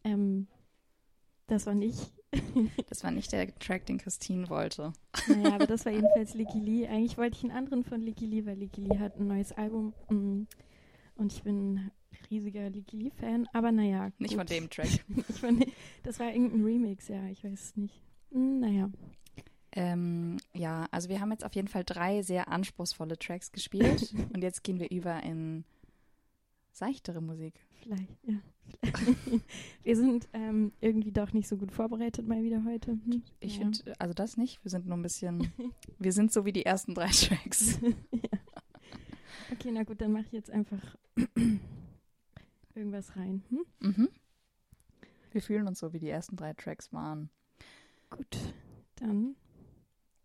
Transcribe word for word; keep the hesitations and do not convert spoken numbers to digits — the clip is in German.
Ähm, das war nicht. Das war nicht der Track, den Christine wollte. Naja, aber das war jedenfalls Licky Lee. Eigentlich wollte ich einen anderen von Licky Lee, weil Licky Lee hat ein neues Album. mm, Und ich bin ein riesiger Licky Lee-Fan. Aber naja. Nicht gut. von dem Track. Ich fand, das war irgendein Remix, ja, ich weiß es nicht. Mm, naja. Ähm, ja, also wir haben jetzt auf jeden Fall drei sehr anspruchsvolle Tracks gespielt. Und jetzt gehen wir über in seichtere Musik. Vielleicht, ja. Wir sind ähm, irgendwie doch nicht so gut vorbereitet mal wieder heute. Hm? Ich ja. finde, also das nicht. Wir sind nur ein bisschen, wir sind so wie die ersten drei Tracks. Ja. Okay, na gut, dann mache ich jetzt einfach irgendwas rein. Hm? Mhm. Wir fühlen uns so, wie die ersten drei Tracks waren. Gut, dann